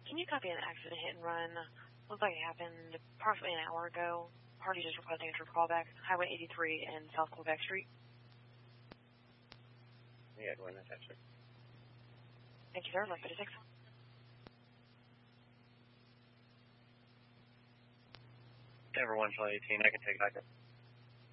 can you copy an accident hit and run? Looks like it happened approximately an hour ago. Party just requesting a callback. Highway 83 and South Quebec Street. Yeah, go ahead and attach it. Thank you, sir. 1156. Denver 1 July 18, I can take it.